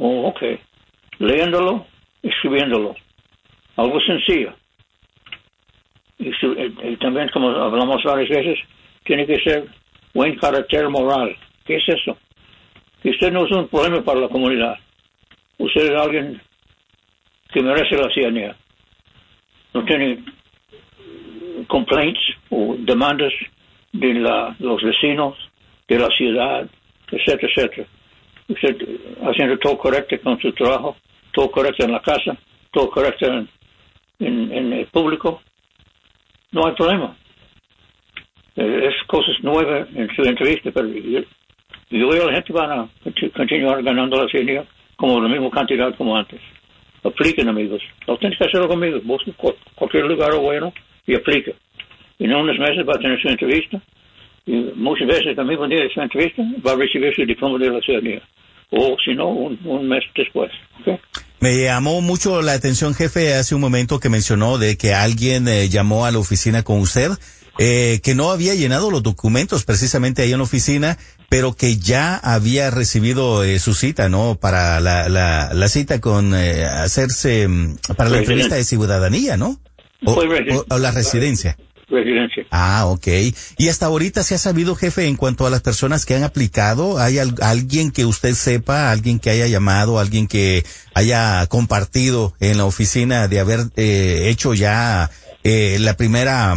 Oh, ok. Leyéndolo, escribiéndolo. Algo sencillo. Y también, como hablamos varias veces, tiene que ser buen carácter moral. ¿Qué es eso? Que usted no es un problema para la comunidad. Usted es alguien que merece la ciudadanía. No tiene complaints o demandas de los vecinos, de la ciudad, etcétera, etcétera. Usted haciendo todo correcto con su trabajo, todo correcto en la casa, todo correcto en el público, no hay problema. Es cosas nuevas en su entrevista, pero yo veo a la gente van a continuar ganando la ciudadanía como la misma cantidad como antes. Apliquen, amigos. No tienes que hacerlo conmigo. Busca cualquier lugar bueno y aplica. Y en unos meses va a tener su entrevista. Y muchas veces, el mismo día de su entrevista, va a recibir su diploma de la ciudadanía. O, si no, un mes después. ¿Okay? Me llamó mucho la atención, jefe, hace un momento que mencionó de que alguien llamó a la oficina con usted, que no había llenado los documentos precisamente ahí en la oficina, pero que ya había recibido su cita, ¿no? Para la cita con hacerse, para la entrevista de ciudadanía, ¿no? O la residencia. Residencia. Ah, okay. Y hasta ahorita se ha sabido, jefe, en cuanto a las personas que han aplicado, ¿hay alguien que usted sepa, alguien que haya llamado, alguien que haya compartido en la oficina de haber hecho ya la primera,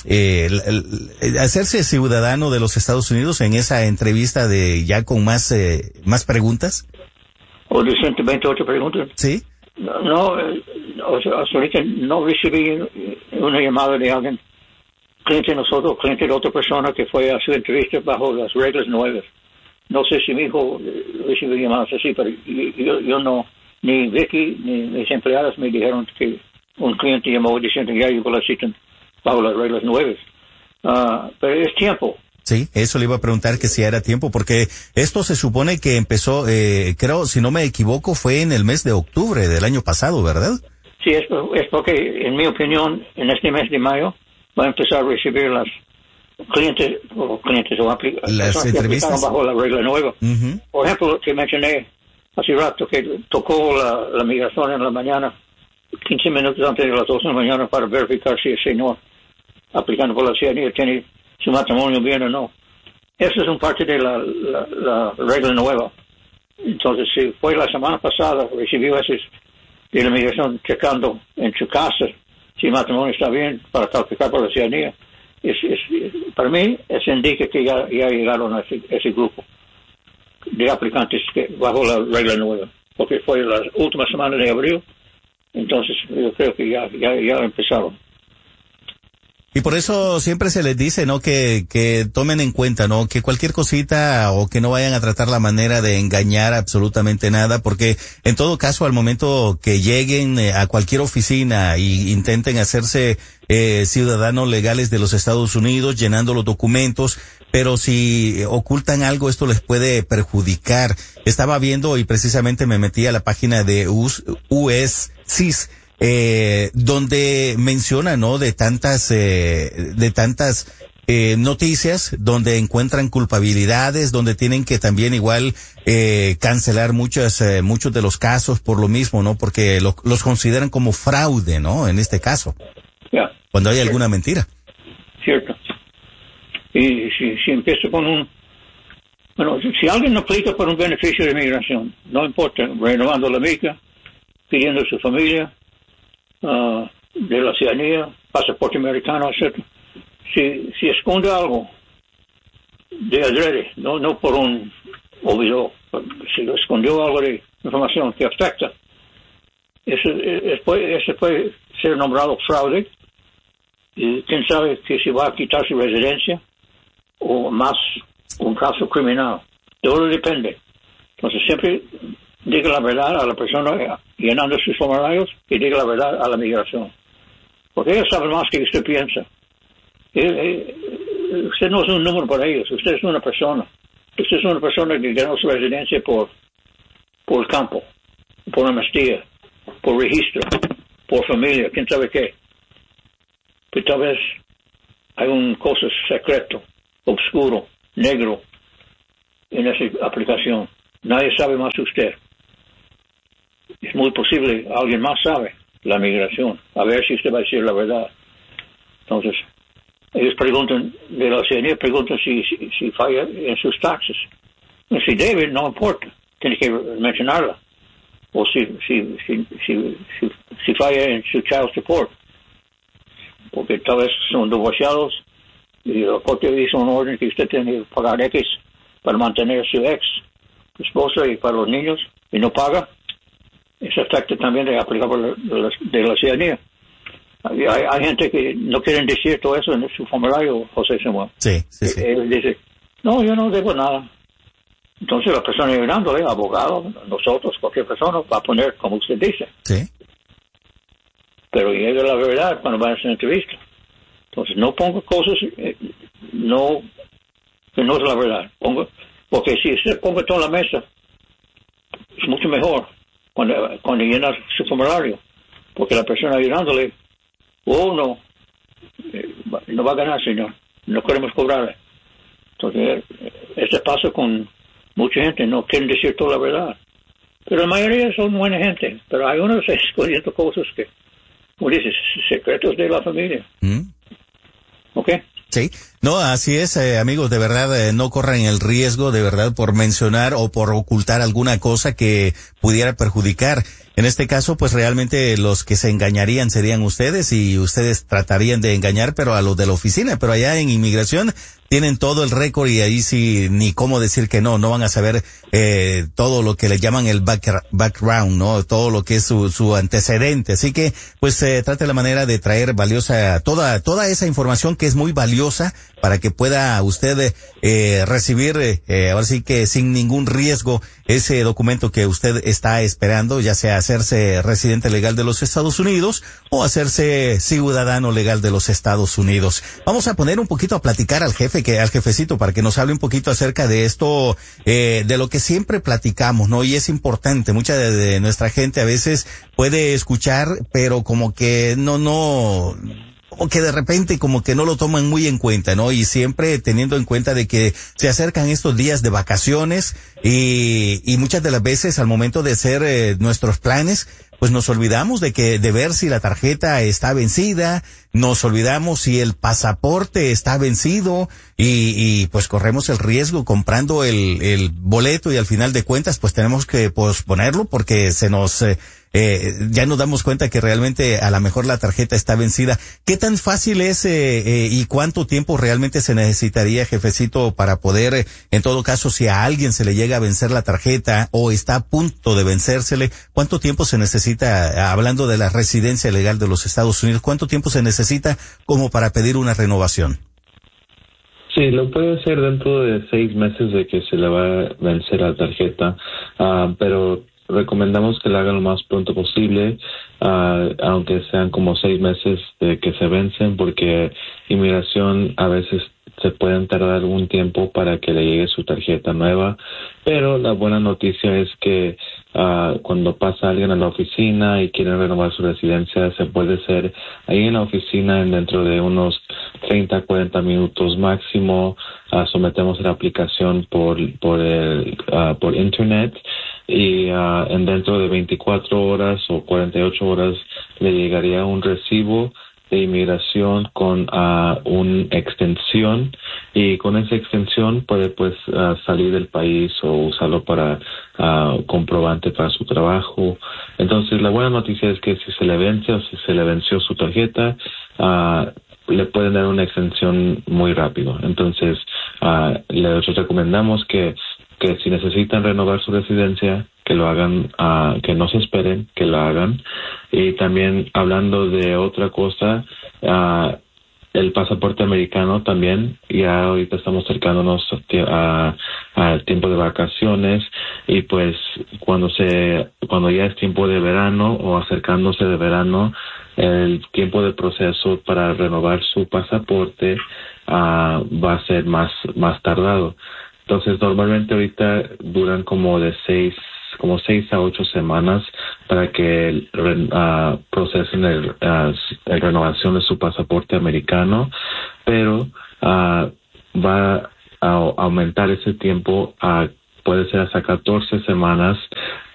hacerse ciudadano de los Estados Unidos en esa entrevista de ya con más preguntas? ¿O de 128 preguntas? Sí. No, hasta ahorita no recibí una llamada de alguien, cliente de nosotros, cliente de otra persona que fue a su entrevista bajo las reglas nuevas. No sé si mi hijo recibió llamadas así, pero yo no, ni Vicky ni mis empleadas me dijeron que un cliente llamó diciendo que ya llegó la cita bajo las reglas nuevas. Pero es tiempo. Sí, eso le iba a preguntar que si era tiempo, porque esto se supone que empezó, creo, si no me equivoco, fue en el mes de octubre del año pasado, ¿verdad? Sí, es porque, en mi opinión, en este mes de mayo, va a empezar a recibir las clientes o las entrevistas bajo la regla nueva. Uh-huh. Por ejemplo, que mencioné hace rato que tocó la migración en la mañana, 15 minutos antes de las 2 de la mañana para verificar si el señor aplicando por la ciudadanía tiene su matrimonio bien o no. Eso es un parte de la regla nueva. Entonces, si fue la semana pasada, recibió ese de la migración checando en su casa si el matrimonio está bien para calificar por la ciudadanía, para mí eso indica que ya llegaron a ese grupo de aplicantes que bajo la regla nueva, porque fue la última semana de abril, entonces yo creo que ya empezaron. Y por eso siempre se les dice, ¿no? Que tomen en cuenta, ¿no? Que cualquier cosita o que no vayan a tratar la manera de engañar absolutamente nada, porque en todo caso al momento que lleguen a cualquier oficina y intenten hacerse ciudadanos legales de los Estados Unidos, llenando los documentos, pero si ocultan algo, esto les puede perjudicar. Estaba viendo y precisamente me metí a la página de USCIS, donde menciona, ¿no? De tantas noticias, donde encuentran culpabilidades, donde tienen que también igual cancelar muchos de los casos por lo mismo, ¿no? Porque los consideran como fraude, ¿no? En este caso. Yeah. Cuando hay alguna mentira. Cierto. Y si empiezo con si alguien no aplica por un beneficio de inmigración, no importa, renovando la mica, pidiendo a su familia, de la ciudadanía, pasaporte americano, etc. Si esconde algo de adrede, no por un olvido, si lo escondió algo de información que afecta, eso puede ser nombrado fraude, y quién sabe que si va a quitar su residencia o más un caso criminal. Todo depende. Entonces siempre diga la verdad a la persona llenando sus formularios y diga la verdad a la migración. Porque ellos saben más que usted piensa. Usted no es un número para ellos, usted es una persona. Usted es una persona que ganó su residencia por el campo, por amnistía, por registro, por familia, quién sabe qué. Pero tal vez hay un cosa secreto, oscuro, negro en esa aplicación. Nadie sabe más que usted. muy posible alguien más sabe la migración, a ver si usted va a decir la verdad. Entonces, ellos preguntan, de la ciudadanía preguntan si falla en sus taxes. Y si debe, no importa, tiene que mencionarla. O si falla en su child support, porque tal vez son divorciados y la corte hizo un orden que usted tiene que pagar X para mantener a su ex esposa y para los niños, y no paga. Ese efecto también es aplicable de la ciudadanía. Hay gente que no quieren decir todo eso en su formulario, José Samuel. Sí. Él dice, no, yo no debo nada. Entonces la persona ayudándole, abogado, nosotros, cualquier persona, va a poner como usted dice. Sí. Pero llega la verdad cuando va a hacer entrevista. Entonces no ponga cosas que no es la verdad. Porque si usted ponga toda la mesa, es mucho mejor cuando llena su formulario. Porque la persona ayudándole, no va a ganar, señor. No queremos cobrarle. Entonces, este pasa con mucha gente, no quieren decir toda la verdad. Pero la mayoría son buena gente. Pero hay unos escondiendo cosas que, como dices, secretos de la familia. ¿Ok? Sí, no, así es, amigos, de verdad, no corran el riesgo, de verdad, por mencionar o por ocultar alguna cosa que pudiera perjudicar. En este caso, pues realmente los que se engañarían serían ustedes y ustedes tratarían de engañar, pero a los de la oficina, pero allá en inmigración tienen todo el récord y ahí sí ni cómo decir que no van a saber todo lo que le llaman el background, ¿no? Todo lo que es su antecedente. Así que pues trate la manera de traer valiosa toda esa información que es muy valiosa para que pueda usted recibir ahora sí que sin ningún riesgo ese documento que usted está esperando, ya sea hacerse residente legal de los Estados Unidos o hacerse ciudadano legal de los Estados Unidos. Vamos a poner un poquito a platicar al jefecito para que nos hable un poquito acerca de esto, de lo que siempre platicamos, ¿no? Y es importante, mucha de nuestra gente a veces puede escuchar, pero como que como que de repente como que no lo toman muy en cuenta, ¿no? Y siempre teniendo en cuenta de que se acercan estos días de vacaciones y muchas de las veces al momento de hacer nuestros planes, pues nos olvidamos de ver si la tarjeta está vencida, nos olvidamos si el pasaporte está vencido y pues corremos el riesgo comprando el boleto y al final de cuentas pues tenemos que posponerlo porque ya nos damos cuenta que realmente a lo mejor la tarjeta está vencida. ¿Qué tan fácil es y cuánto tiempo realmente se necesitaría, jefecito, para poder, en todo caso, si a alguien se le llega a vencer la tarjeta o está a punto de vencérsele, cuánto tiempo se necesita, hablando de la residencia legal de los Estados Unidos, cuánto tiempo se necesita como para pedir una renovación? Sí, lo puede hacer dentro de 6 meses de que se le va a vencer la tarjeta, pero recomendamos que lo hagan lo más pronto posible, aunque sean como 6 meses de que se vencen, porque inmigración a veces se pueden tardar algún tiempo para que le llegue su tarjeta nueva, pero la buena noticia es que cuando pasa alguien a la oficina y quiere renovar su residencia, se puede hacer ahí en la oficina dentro de unos 30, 40 minutos máximo. Sometemos la aplicación por internet y dentro de 24 horas o 48 horas le llegaría un recibo de inmigración con una extensión, y con esa extensión puede pues salir del país o usarlo para comprobante para su trabajo. Entonces la buena noticia es que si se le vence o si se le venció su tarjeta, le pueden dar una extensión muy rápido. Entonces les recomendamos que si necesitan renovar su residencia, que lo hagan, que no se esperen, que lo hagan. Y también hablando de otra cosa, el pasaporte americano también, ya ahorita estamos acercándonos al tiempo de vacaciones, y pues cuando ya es tiempo de verano o acercándose de verano, el tiempo de proceso para renovar su pasaporte va a ser más tardado. Entonces normalmente ahorita duran como 6 a 8 semanas para que procesen la renovación de su pasaporte americano, pero va a aumentar ese tiempo puede ser hasta 14 semanas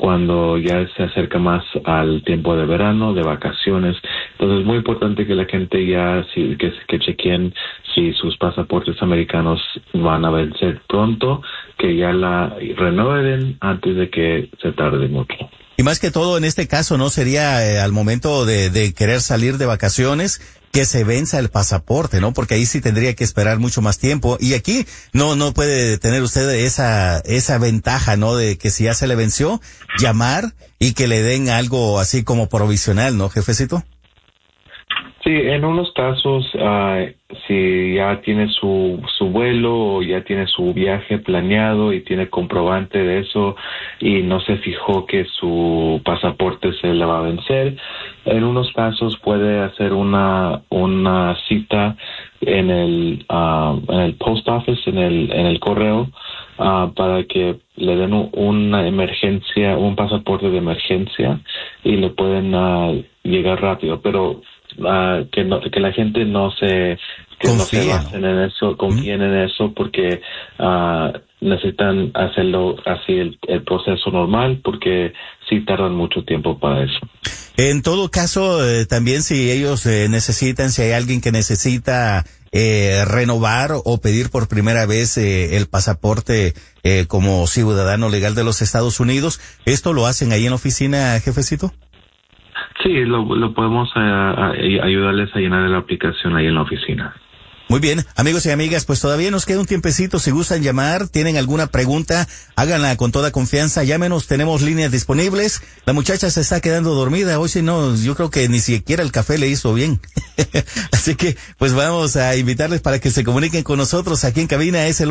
cuando ya se acerca más al tiempo de verano, de vacaciones. Entonces es muy importante que la gente ya que chequeen si sus pasaportes americanos van a vencer pronto, que ya la renueven antes de que se tarde mucho. Y más que todo en este caso, ¿no? Sería al momento de querer salir de vacaciones, que se venza el pasaporte, ¿no? Porque ahí sí tendría que esperar mucho más tiempo. Y aquí no puede tener usted esa ventaja, ¿no? De que si ya se le venció, llamar y que le den algo así como provisional, ¿no, jefecito? Sí, en unos casos, si ya tiene su vuelo o ya tiene su viaje planeado y tiene comprobante de eso y no se fijó que su pasaporte se le va a vencer, en unos casos puede hacer una cita en el post office, en el correo, para que le den una emergencia, un pasaporte de emergencia y le pueden llegar rápido, pero que la gente no se basen en eso, confíen en eso, porque necesitan hacerlo así el proceso normal, porque sí tardan mucho tiempo para eso. En todo caso, también si ellos necesitan, si hay alguien que necesita renovar o pedir por primera vez el pasaporte como ciudadano legal de los Estados Unidos, ¿esto lo hacen ahí en la oficina, jefecito? Sí, lo podemos ayudarles a llenar la aplicación ahí en la oficina. Muy bien, amigos y amigas, pues todavía nos queda un tiempecito. Si gustan llamar, tienen alguna pregunta, háganla con toda confianza, llámenos, tenemos líneas disponibles. La muchacha se está quedando dormida, hoy si no, yo creo que ni siquiera el café le hizo bien. Así que, pues vamos a invitarles para que se comuniquen con nosotros aquí en cabina, es el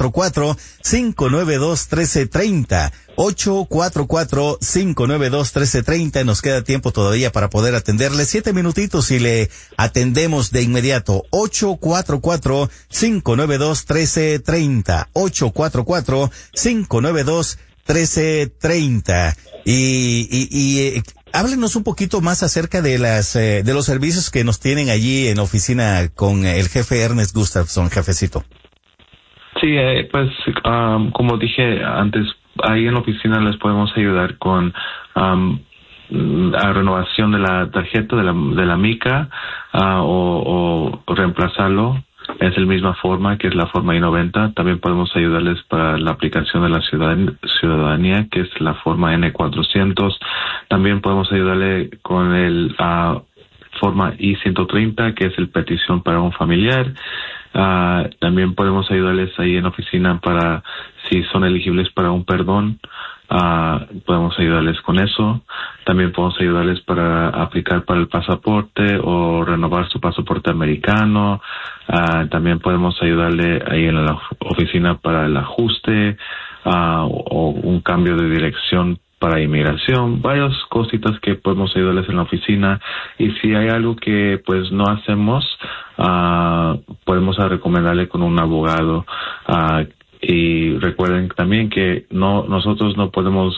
844-592-1330. 844-592-1330. Nos queda tiempo todavía para poder atenderle. 7 minutitos y le atendemos de inmediato. 844-592-1330. 844-592-1330. Y háblenos un poquito más acerca de de los servicios que nos tienen allí en la oficina con el jefe Ernest Gustafson, jefecito. Sí, pues como dije antes, ahí en la oficina les podemos ayudar con a renovación de la tarjeta de la mica o reemplazarlo. Es la misma forma, que es la forma I-90. También podemos ayudarles para la aplicación de la ciudadanía, que es la forma N-400. También podemos ayudarle con el forma I-130, que es el petición para un familiar. También podemos ayudarles ahí en la oficina para si son elegibles para un perdón. Podemos ayudarles con eso. También podemos ayudarles para aplicar para el pasaporte o renovar su pasaporte americano. También podemos ayudarle ahí en la oficina para el ajuste o un cambio de dirección para inmigración, varias cositas que podemos ayudarles en la oficina. Y si hay algo que pues no hacemos, podemos recomendarle con un abogado. Y recuerden también que nosotros no podemos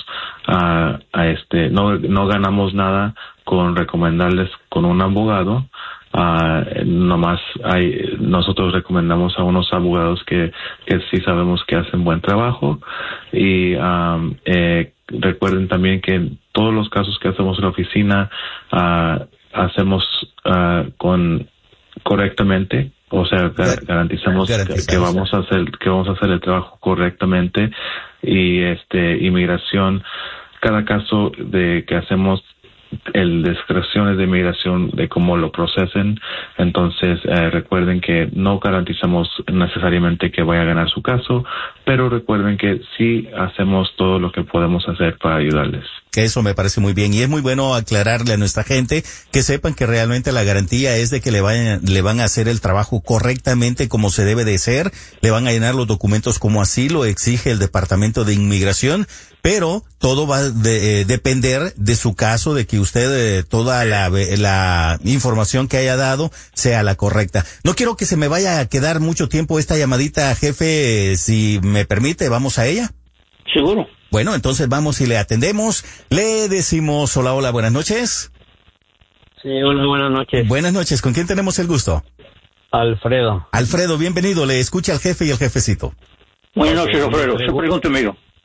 no ganamos nada con recomendarles con un abogado. Nomás nosotros recomendamos a unos abogados que sí sabemos que hacen buen trabajo. Y recuerden también que todos los casos que hacemos en la oficina hacemos correctamente. O sea, garantizamos que vamos a hacer el trabajo correctamente. Y inmigración, cada caso que hacemos discreciones de inmigración de cómo lo procesen. Entonces recuerden que no garantizamos necesariamente que vaya a ganar su caso, pero recuerden que sí hacemos todo lo que podemos hacer para ayudarles. Que eso me parece muy bien, y es muy bueno aclararle a nuestra gente que sepan que realmente la garantía es de que le van a hacer el trabajo correctamente como se debe de ser, le van a llenar los documentos como así lo exige el Departamento de Inmigración, pero todo va a depender de su caso, de que usted toda la información que haya dado sea la correcta. No quiero que se me vaya a quedar mucho tiempo esta llamadita, jefe, si me permite, ¿vamos a ella? Seguro. Bueno, entonces vamos y le atendemos. Le decimos hola, buenas noches. Sí, hola, buenas noches. Buenas noches, ¿con quién tenemos el gusto? Alfredo. Alfredo, bienvenido, le escucha al jefe y el jefecito. Buenas noches, Alfredo. Se pregunta, amigo.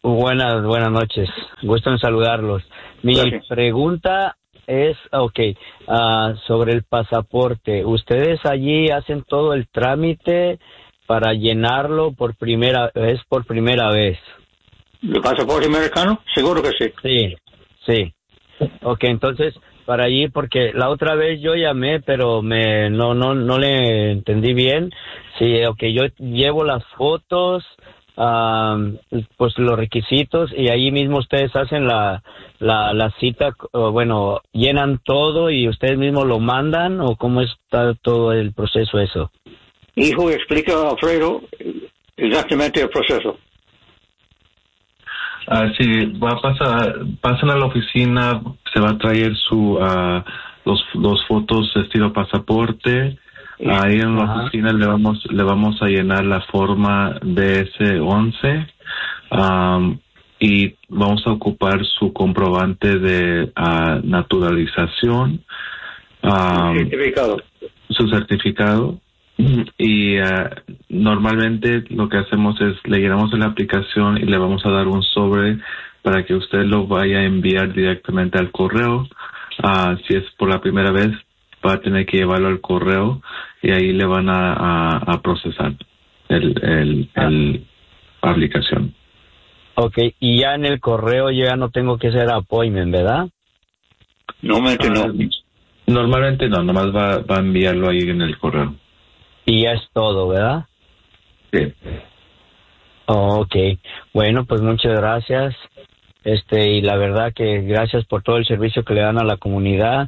Buenas noches. Gusto en saludarlos. Mi pregunta es, sobre el pasaporte. ¿Ustedes allí hacen todo el trámite para llenarlo por primera vez? ¿El pasaporte americano? Seguro que sí. Sí. Ok, entonces, para allí, porque la otra vez yo llamé, pero no le entendí bien. Sí, yo llevo las fotos, pues los requisitos, y ahí mismo ustedes hacen la cita, llenan todo y ustedes mismos lo mandan, ¿o cómo está todo el proceso eso? Hijo, explica a Alfredo exactamente el proceso. Sí, va a pasan a la oficina, se va a traer dos fotos estilo pasaporte. Ahí en la oficina le vamos a llenar la forma BS11, y vamos a ocupar su comprobante de naturalización, su certificado. Y normalmente lo que hacemos es le llenamos la aplicación y le vamos a dar un sobre para que usted lo vaya a enviar directamente al correo. Si es por la primera vez, va a tener que llevarlo al correo y ahí le van a procesar la aplicación. Ok, y ya en el correo yo ya no tengo que hacer appointment, ¿verdad? Normalmente no. Normalmente no, nomás va a enviarlo ahí en el correo. Y ya es todo, ¿verdad? Sí. Ok. Bueno, pues muchas gracias. Y la verdad que gracias por todo el servicio que le dan a la comunidad,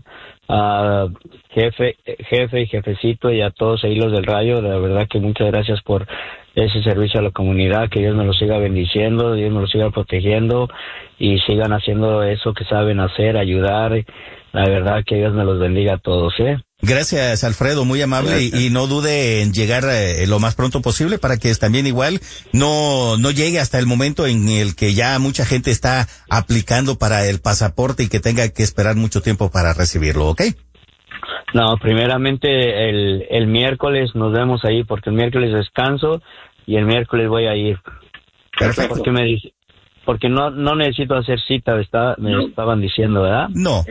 jefe y jefecito, y a todos ahí los del radio. La verdad que muchas gracias por ese servicio a la comunidad. Que Dios me lo siga bendiciendo, Dios me lo siga protegiendo y sigan haciendo eso que saben hacer, ayudar. La verdad que Dios me los bendiga a todos, ¿eh? Gracias, Alfredo, muy amable, y no dude en llegar lo más pronto posible para que también igual no llegue hasta el momento en el que ya mucha gente está aplicando para el pasaporte y que tenga que esperar mucho tiempo para recibirlo, ¿ok? No, primeramente el miércoles nos vemos ahí, porque el miércoles descanso y el miércoles voy a ir. Perfecto. Porque no necesito hacer cita, me estaban diciendo, ¿verdad? No.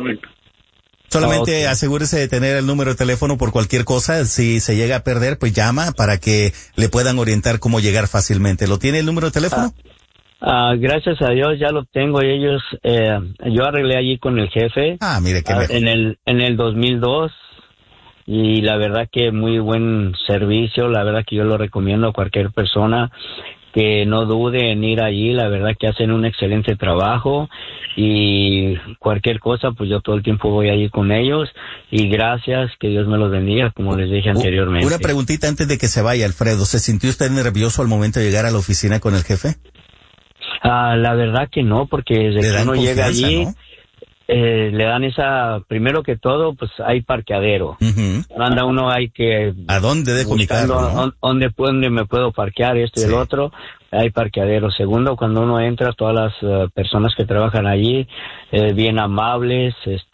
Solamente asegúrese de tener el número de teléfono por cualquier cosa. Si se llega a perder, pues llama para que le puedan orientar cómo llegar fácilmente. ¿Lo tiene el número de teléfono? Gracias a Dios ya lo tengo. Y ellos, yo arreglé allí con el jefe. Mire qué mejor. En el 2002. Y la verdad que muy buen servicio. La verdad que yo lo recomiendo a cualquier persona que no dude en ir allí. La verdad que hacen un excelente trabajo. Y cualquier cosa, pues yo todo el tiempo voy allí con ellos. Y gracias, que Dios me los bendiga, como les dije anteriormente. Una preguntita antes de que se vaya, Alfredo. ¿Se sintió usted nervioso al momento de llegar a la oficina con el jefe? La verdad que no, porque desde que uno llega allí, ¿no? Le dan primero que todo, pues hay parqueadero. Anda uno, hay que... ¿A dónde dejo mi carro, no? ¿Dónde me puedo parquear esto y el otro? Hay parqueadero. Segundo, cuando uno entra, todas las personas que trabajan allí, bien amables,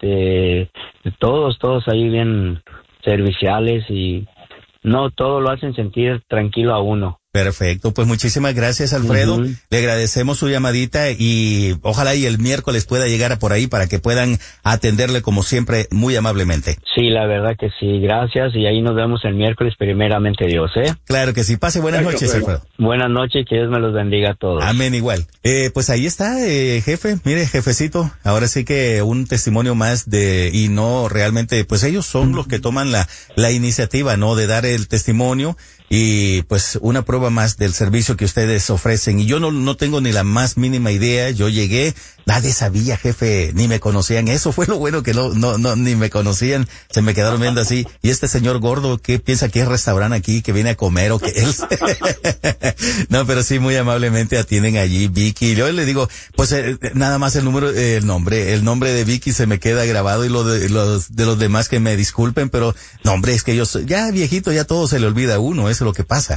todos ahí bien serviciales, y no, todo lo hacen sentir tranquilo a uno. Perfecto, pues muchísimas gracias, Alfredo. Le agradecemos su llamadita y ojalá y el miércoles pueda llegar por ahí para que puedan atenderle como siempre muy amablemente. Sí, la verdad que sí, gracias, y ahí nos vemos el miércoles, primeramente Dios, ¿eh? Claro que sí, pase buenas noches, Alfredo. Buenas noches, que Dios me los bendiga a todos. Amén, igual. Pues ahí está, jefe, mire, jefecito, ahora sí que un testimonio más y no realmente, pues ellos son los que toman la iniciativa, ¿no? De dar el testimonio. Y pues una prueba más del servicio que ustedes ofrecen. Y yo no tengo ni la más mínima idea. Yo llegué, nadie sabía, jefe, ni me conocían. Eso fue lo bueno, que no ni me conocían. Se me quedaron viendo así. Y este señor gordo, ¿qué piensa que es restaurante aquí, que viene a comer o que él? No, pero sí, muy amablemente atienden allí Vicky. Yo le digo, pues nada más el nombre de Vicky se me queda grabado, y de los demás que me disculpen, pero no, hombre, es que ellos, ya viejito, ya todo se le olvida a uno, eso es lo que pasa.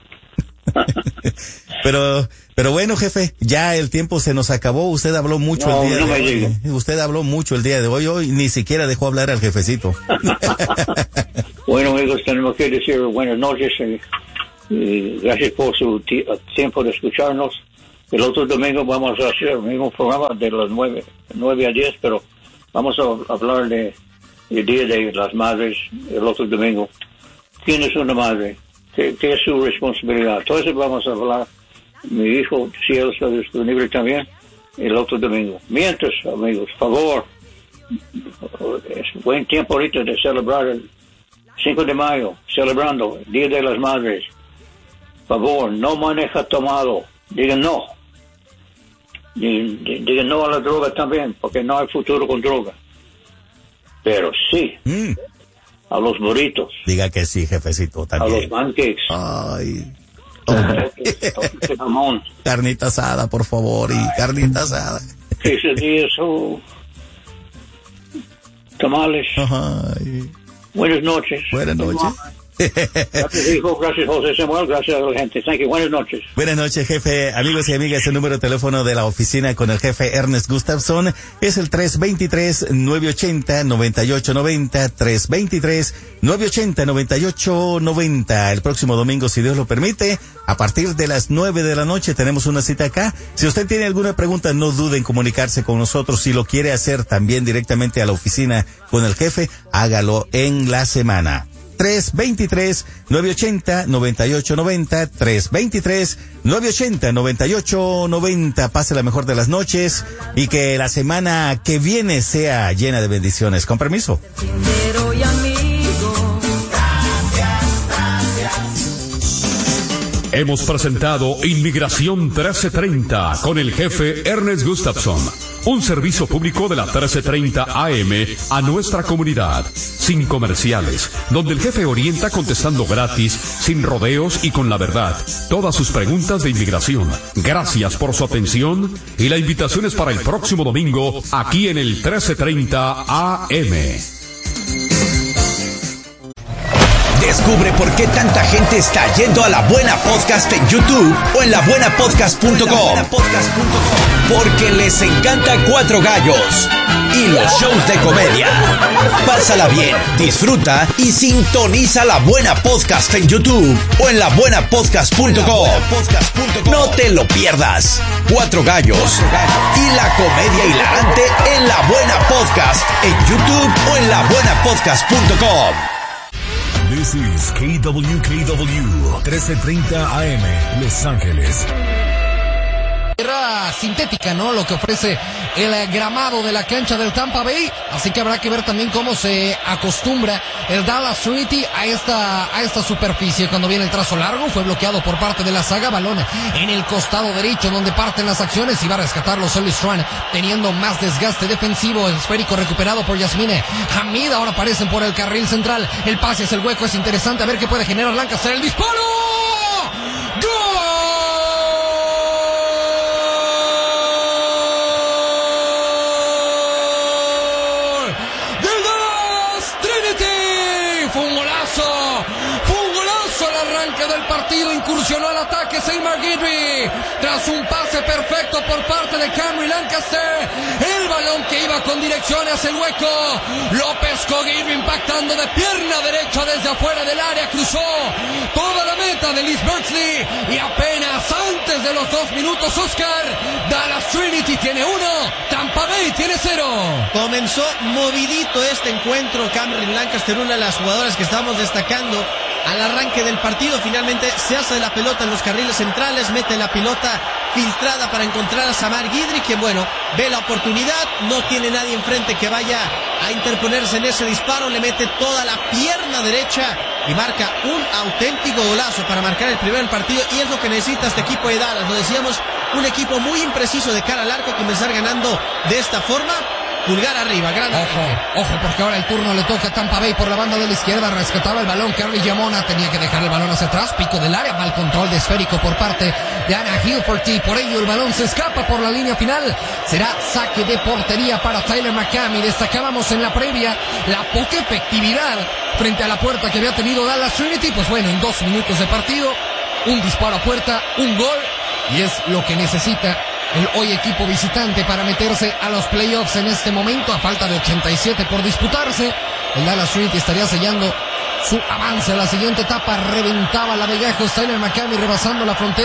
Pero bueno, jefe, ya el tiempo se nos acabó. Usted habló mucho el día de hoy. Usted habló mucho el día de hoy. Hoy ni siquiera dejó hablar al jefecito. Bueno, amigos, tenemos que decir buenas noches. Gracias por su tiempo de escucharnos. El otro domingo vamos a hacer el mismo programa de las 9 a 10, pero vamos a hablar de el Día de las Madres el otro domingo. ¿Quién es una madre? ¿Qué es su responsabilidad? Todo eso vamos a hablar. Mi hijo, si él está disponible también, el otro domingo. Mientras, amigos, favor, es buen tiempo ahorita de celebrar el 5 de mayo, celebrando el Día de las Madres. Favor, no maneja tomado. Digan no. Digan no a la droga también, porque no hay futuro con droga. Pero sí, a los burritos. Diga que sí, jefecito, también. A los pancakes. Ay. Jamón. Carnita asada, por favor, y carnita asada. Quesadillas o tamales. Ay. Buenas noches. Buenas noches. Gracias, hijo. Gracias, José Samuel. Gracias a la gente. Thank you. Buenas noches. Buenas noches, jefe. Amigos y amigas, el número de teléfono de la oficina con el jefe Ernest Gustafson es el 323-980-9890, 323-980-9890. El próximo domingo, si Dios lo permite, a partir de las 9 de la noche tenemos una cita acá. Si usted tiene alguna pregunta, no dude en comunicarse con nosotros. Si lo quiere hacer también directamente a la oficina con el jefe, hágalo en la semana. 323-980-9890, 323-980-9890. Pase la mejor de las noches y que la semana que viene sea llena de bendiciones. Con permiso. Hemos presentado Inmigración 1330 con el jefe Ernest Gustafson. Un servicio público de la 1330 AM a nuestra comunidad, sin comerciales, donde el jefe orienta contestando gratis, sin rodeos y con la verdad, todas sus preguntas de inmigración. Gracias por su atención y la invitación es para el próximo domingo aquí en el 1330 AM. Descubre por qué tanta gente está yendo a La Buena Podcast en YouTube o en labuenapodcast.com. Porque les encanta Cuatro Gallos y los shows de comedia. Pásala bien, disfruta y sintoniza La Buena Podcast en YouTube o en labuenapodcast.com. No te lo pierdas. Cuatro Gallos y la comedia hilarante en La Buena Podcast en YouTube o en labuenapodcast.com. This is KWKW 1330 AM, Los Ángeles. Tierra sintética, ¿no? Lo que ofrece el gramado de la cancha del Tampa Bay, así que habrá que ver también cómo se acostumbra el Dallas Trinity a esta superficie. Cuando viene el trazo largo, fue bloqueado por parte de la saga, balón en el costado derecho donde parten las acciones y va a rescatarlo Sully Strand, teniendo más desgaste defensivo. El esférico recuperado por Yasmine Hamid, ahora aparecen por el carril central, el pase hacia el hueco, es interesante a ver qué puede generar Lancaster, el disparo, ¡gol! Incursionó al ataque Seymour Guidry tras un pase perfecto por parte de Camry Lancaster. El balón que iba con dirección hacia el hueco, lo pescó Guidry impactando de pierna derecha desde afuera del área, cruzó toda la meta de Liz Berksley y apenas antes de los 2 minutos, Oscar, Dallas Trinity tiene 1, Tampa Bay tiene 0. Comenzó movidito este encuentro. Camry Lancaster, una de las jugadoras que estamos destacando al arranque del partido, finalmente se hace la pelota en los carriles centrales, mete la pelota filtrada para encontrar a Samar Guidry, quien, bueno, ve la oportunidad, no tiene nadie enfrente que vaya a interponerse en ese disparo, le mete toda la pierna derecha y marca un auténtico golazo para marcar el primer partido, y es lo que necesita este equipo de Dallas. Lo decíamos, un equipo muy impreciso de cara al arco, comenzar ganando de esta forma. Pulgar arriba, gran ojo, porque ahora el turno le toca a Tampa Bay por la banda de la izquierda. Rescataba el balón Carly Yamona, tenía que dejar el balón hacia atrás, pico del área, mal control de esférico por parte de Anna Hilferty, por ello el balón se escapa por la línea final. Será saque de portería para Tyler McCamey. Destacábamos en la previa la poca efectividad frente a la puerta que había tenido Dallas Trinity. Pues bueno, en 2 minutos de partido, un disparo a puerta, un gol, y es lo que necesita el hoy equipo visitante para meterse a los playoffs en este momento. A falta de 87 por disputarse, el Dallas Trinity estaría sellando su avance a la siguiente etapa. Reventaba la de Gajos Tyler McCamey, rebasando la frontera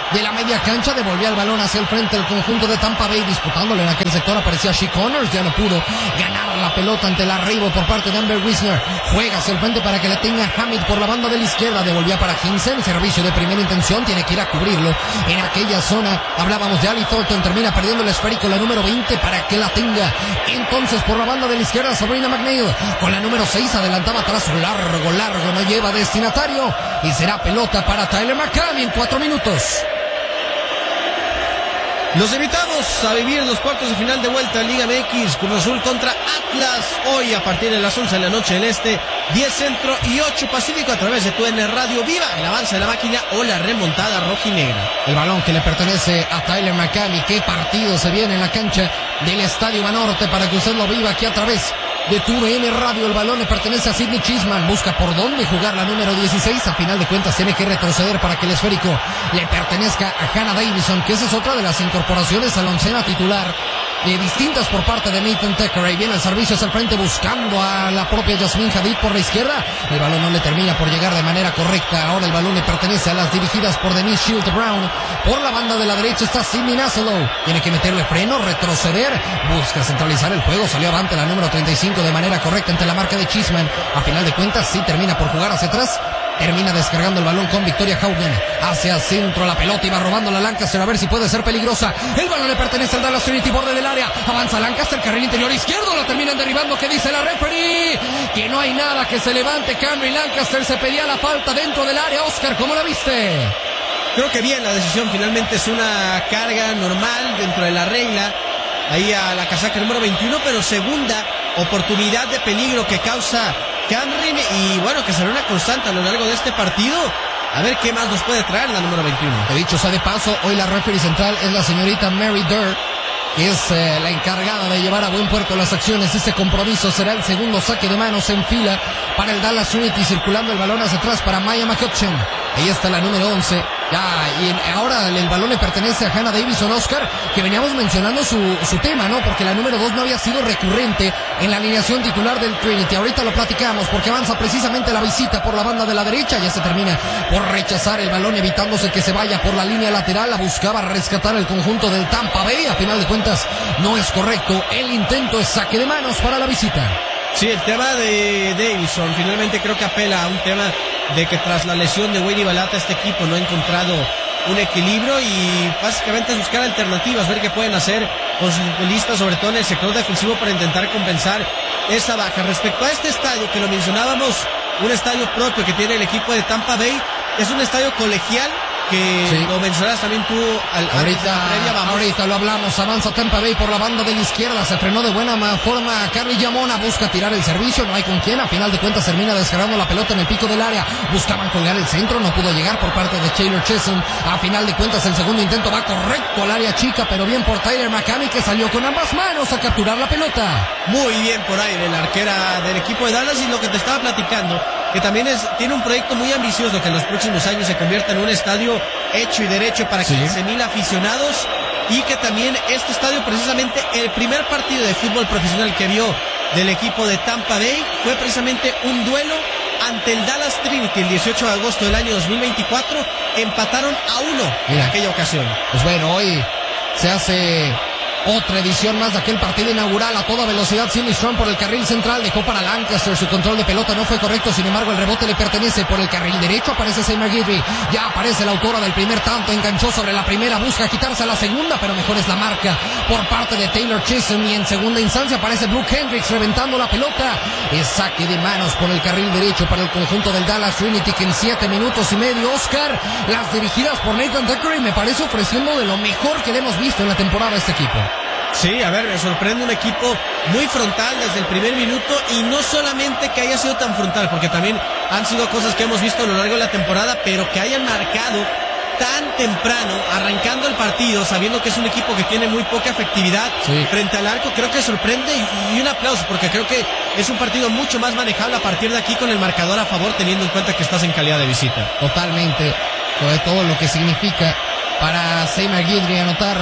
de la media cancha, devolvía el balón hacia el frente el conjunto de Tampa Bay, disputándole en aquel sector, aparecía Shea Connors, ya no pudo ganar la pelota ante el arribo por parte de Amber Wisner, juega hacia el frente para que la tenga Hamid por la banda de la izquierda, devolvía para Hinsen, servicio de primera intención, tiene que ir a cubrirlo en aquella zona, hablábamos de Ali Thornton, termina perdiendo el esférico, la número 20 para que la tenga, entonces por la banda de la izquierda Sabrina McNeil, con la número 6 adelantaba atrás, largo, no lleva destinatario, y será pelota para Tyler McCammey en 4 minutos. Los invitamos a vivir los cuartos de final de vuelta Liga MX, Cruz Azul contra Atlas, hoy a partir de las 11 de la noche del Este, 10 Centro y 8 Pacífico a través de TUDN Radio. Viva el avance de la máquina o la remontada rojinegra. El balón que le pertenece a Tyler McCammey, qué partido se viene en la cancha del Estadio Banorte para que usted lo viva aquí a través de TUDN Radio. El balón le pertenece a Sidney Chisman, busca por dónde jugar la número 16, a final de cuentas tiene que retroceder para que el esférico le pertenezca a Hannah Davison, que esa es otra de las incorporaciones a la oncena titular, distintas por parte de Nathan Thackeray. Viene el servicio hacia el frente buscando a la propia Yasmine Hadid por la izquierda, el balón no le termina por llegar de manera correcta, ahora el balón le pertenece a las dirigidas por Denise Shields Brown, por la banda de la derecha está Sidney Naselow, tiene que meterle freno, retroceder, busca centralizar el juego, salió avante la número 35 de manera correcta ante la marca de Chisman, a final de cuentas sí termina por jugar hacia atrás, termina descargando el balón con Victoria Haugen hacia el centro, la pelota iba robando la Lancaster a ver si puede ser peligrosa, el balón le pertenece al Dallas Trinity, borde del área, avanza Lancaster, carril interior izquierdo, lo terminan derribando, ¿qué dice la referee? Que no hay nada, que se levante Camry Lancaster, se pedía la falta dentro del área. Oscar, ¿cómo la viste? Creo que bien la decisión, finalmente es una carga normal dentro de la regla, ahí a la casaca número 21, pero segunda oportunidad de peligro que causa Camryn, y bueno, que será una constante a lo largo de este partido. A ver qué más nos puede traer la número 21. He dicho sea de paso, hoy la referee central es la señorita Mary Durr, que es la encargada de llevar a buen puerto las acciones. Este compromiso será el segundo saque de manos en fila para el Dallas Trinity, circulando el balón hacia atrás para Maya McCutcheon. Ahí está la número 11. Y ahora el balón le pertenece a Hannah Davison, Oscar, que veníamos mencionando su tema, ¿no? Porque la número 2 no había sido recurrente en la alineación titular del Trinity. Ahorita lo platicamos porque avanza precisamente la visita por la banda de la derecha. Ya se termina por rechazar el balón, evitándose que se vaya por la línea lateral. La buscaba rescatar el conjunto del Tampa Bay. A final de cuentas no es correcto. El intento es saque de manos para la visita. Sí, el tema de Davison finalmente creo que apela a un tema de que tras la lesión de Wayne Balata este equipo no ha encontrado un equilibrio y básicamente es buscar alternativas, ver qué pueden hacer con sus futbolistas, sobre todo en el sector defensivo, para intentar compensar esa baja. Respecto a este estadio que lo mencionábamos, un estadio propio que tiene el equipo de Tampa Bay, es un estadio colegial que sí, lo mencionas también tú ahorita lo hablamos. Avanza Tampa Bay por la banda de la izquierda, se frenó de buena forma Carly Yamona, busca tirar el servicio, no hay con quién, a final de cuentas termina descargando la pelota en el pico del área, buscaban colgar el centro, no pudo llegar por parte de Taylor Chesson, a final de cuentas el segundo intento va correcto al área chica, pero bien por Tyler McCammey, que salió con ambas manos a capturar la pelota. Muy bien por ahí de la arquera del equipo de Dallas, y lo que te estaba platicando, que también tiene un proyecto muy ambicioso que en los próximos años se convierta en un estadio hecho y derecho para 15,000 aficionados, y que también este estadio, precisamente el primer partido de fútbol profesional que vio del equipo de Tampa Bay fue precisamente un duelo ante el Dallas Trinity el 18 de agosto del año 2024, empataron a 1 en aquella ocasión. Pues bueno, hoy se hace otra edición más de aquel partido inaugural a toda velocidad. Sidney Strong por el carril central, dejó para Lancaster, su control de pelota no fue correcto, sin embargo el rebote le pertenece por el carril derecho, aparece Seymour Guidry, ya aparece la autora del primer tanto, enganchó sobre la primera, busca quitarse a la segunda, pero mejor es la marca por parte de Taylor Chisholm, y en segunda instancia aparece Brooke Hendricks reventando la pelota, es saque de manos por el carril derecho para el conjunto del Dallas Trinity, que en 7 minutos y medio, Oscar, las dirigidas por Nathan Thackeray, me parece ofreciendo de lo mejor que le hemos visto en la temporada a este equipo. Sí, a ver, me sorprende un equipo muy frontal desde el primer minuto, y no solamente que haya sido tan frontal, porque también han sido cosas que hemos visto a lo largo de la temporada, pero que hayan marcado tan temprano, arrancando el partido, sabiendo que es un equipo que tiene muy poca efectividad frente al arco, creo que sorprende, y un aplauso, porque creo que es un partido mucho más manejable a partir de aquí con el marcador a favor, teniendo en cuenta que estás en calidad de visita. Totalmente, sobre todo lo que significa para Seymour Guidry anotar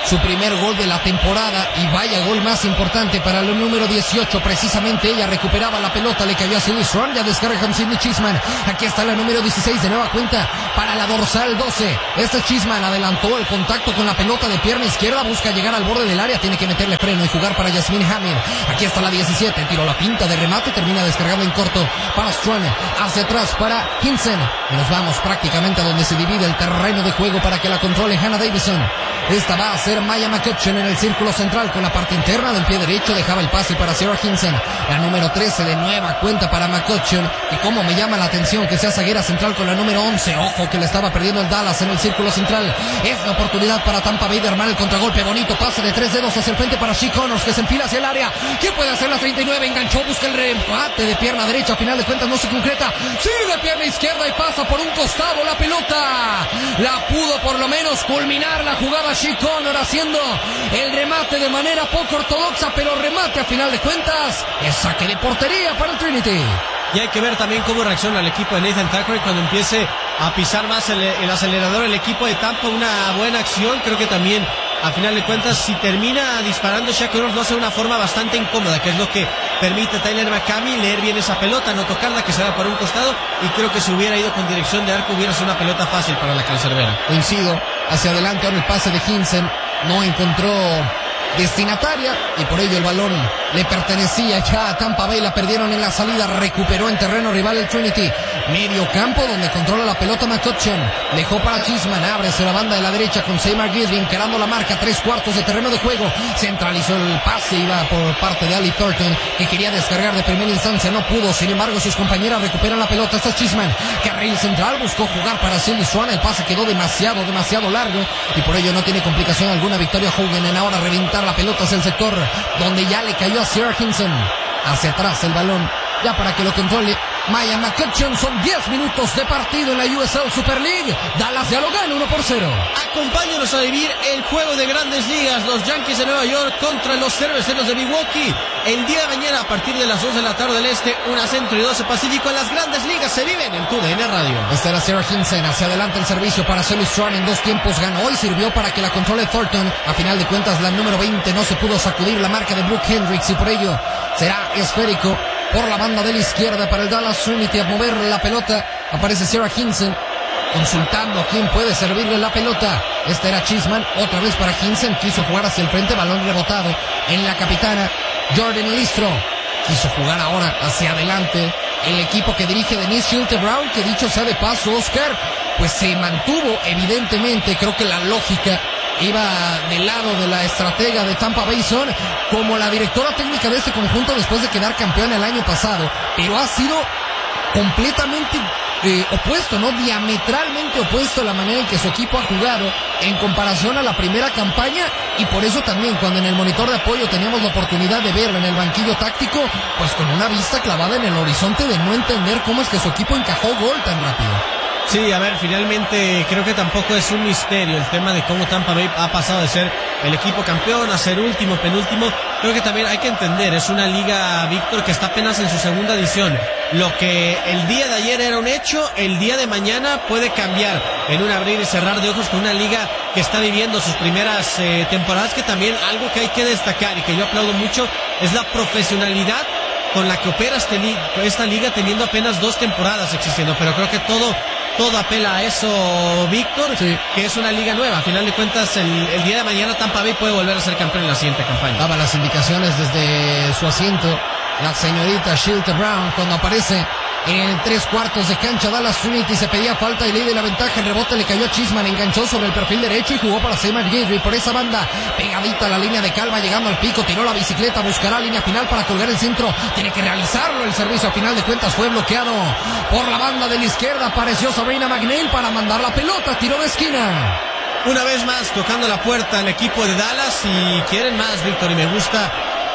su primer gol de la temporada, y vaya gol más importante para el número 18, precisamente ella recuperaba la pelota, le cayó a Cindy Strong, ya descarga con Cindy Chisman. Aquí está la número 16 de nueva cuenta para la dorsal 12. Chisman adelantó el contacto con la pelota de pierna izquierda, busca llegar al borde del área, tiene que meterle freno y jugar para Jasmine Hammer. Aquí está la 17, tiró la pinta de remate, termina descargando en corto para Strong, hacia atrás para Hinsen, y nos vamos prácticamente a donde se divide el terreno de juego para que la controle Hannah Davison. Esta va a ser Maya McCutcheon en el círculo central con la parte interna del pie derecho, dejaba el pase para Sarah Hinsen, la número 13 de nueva cuenta para McCutcheon, y como me llama la atención que sea zaguera central con la número 11, ojo que le estaba perdiendo el Dallas en el círculo central. Es la oportunidad para Tampa Bay de armar el contragolpe, bonito pase de 3 dedos hacia el frente para She Connors, que se enfila hacia el área. ¿Quién puede hacer la 39? Enganchó, busca el remate de pierna derecha, a final de cuentas no se concreta, sigue de pierna izquierda y pasa por un costado la pelota. La pudo por lo menos culminar la jugada She Connors haciendo el remate de manera poco ortodoxa, pero remate a final de cuentas es saque de portería para el Trinity. Y hay que ver también cómo reacciona el equipo de Nathan Thackeray cuando empiece a pisar más el acelerador el equipo de Tampa. Una buena acción, creo que también a final de cuentas si termina disparando Shaq Connors lo hace de una forma bastante incómoda, que es lo que permite a Tyler McCamey leer bien esa pelota, no tocarla, que se va por un costado, y creo que si hubiera ido con dirección de arco hubiera sido una pelota fácil para la cancerbera. Coincido, hacia adelante ahora el pase de Hinsen, no encontró destinataria y por ello el balón le pertenecía ya a Tampa Bay, la perdieron en la salida, recuperó en terreno rival el Trinity, medio campo donde controla la pelota McCutcheon, dejó para Chisman, ábrese la banda de la derecha con Seymour Gidry encarando la marca, 3/4 de terreno de juego, centralizó el pase, iba por parte de Ali Thornton que quería descargar de primera instancia, no pudo, sin embargo sus compañeras recuperan la pelota, está Chisman, carril central, buscó jugar para Cindy Swan, el pase quedó demasiado largo y por ello no tiene complicación alguna Victoria Hogan en ahora reventar la pelota hacia el sector donde ya le cayó a Sarah Hinsen, hacia atrás el balón ya para que lo controle Maya McCutcheon. Son 10 minutos de partido en la USL Super League. Dallas ya lo gana 1-0. Acompáñanos a vivir el juego de Grandes Ligas, los Yankees de Nueva York contra los Cerveceros de Milwaukee, el día de mañana a partir de las 2 de la tarde del este, 1 centro y 12 pacífico. En las Grandes Ligas se viven en TUDN Radio. Esta era Sarah Hinsen, hacia adelante el servicio para Celly Strong, en 2 tiempos ganó y sirvió para que la controle Thornton. A final de cuentas la número 20 no se pudo sacudir la marca de Brooke Hendricks y por ello será esférico por la banda de la izquierda para el Dallas Trinity. A mover la pelota aparece Sarah Hinsen consultando a quién puede servirle la pelota. Esta era Chisman, otra vez para Hinsen, quiso jugar hacia el frente, balón rebotado en la capitana Jordan Listro, quiso jugar ahora hacia adelante el equipo que dirige Denise Schulte-Brown, que dicho sea de paso, Oscar, pues se mantuvo evidentemente, creo que la lógica iba del lado de la estratega de Tampa Bay Sun, como la directora técnica de este conjunto después de quedar campeón el año pasado, pero ha sido completamente opuesto, ¿no? Diametralmente opuesto a la manera en que su equipo ha jugado en comparación a la primera campaña, y por eso también cuando en el monitor de apoyo teníamos la oportunidad de verlo en el banquillo táctico, pues con una vista clavada en el horizonte de no entender cómo es que su equipo encajó gol tan rápido. Sí, a ver, finalmente creo que tampoco es un misterio el tema de cómo Tampa Bay ha pasado de ser el equipo campeón a ser último, penúltimo. Creo que también hay que entender, es una liga, Víctor, que está apenas en su segunda edición. Lo que el día de ayer era un hecho, el día de mañana puede cambiar en un abrir y cerrar de ojos con una liga que está viviendo sus primeras temporadas, que también algo que hay que destacar y que yo aplaudo mucho es la profesionalidad con la que opera esta liga teniendo apenas 2 temporadas existiendo, pero creo que todo apela a eso, Víctor, sí, que es una liga nueva. A final de cuentas, el día de mañana Tampa Bay puede volver a ser campeón en la siguiente campaña. Daba las indicaciones desde su asiento la señorita Schulte-Brown cuando aparece en 3/4 de cancha. Dallas Trinity se pedía falta y ley de la ventaja. El rebote le cayó a Chisman, enganchó sobre el perfil derecho y jugó para Seymour Gidry por esa banda, pegadita a la línea de calma, llegando al pico, tiró la bicicleta, buscará línea final para colgar el centro, tiene que realizarlo, el servicio a final de cuentas fue bloqueado por la banda de la izquierda. Apareció Sabrina McNeil para mandar la pelota, tiró de esquina. Una vez más tocando la puerta el equipo de Dallas, y quieren más, Víctor, y me gusta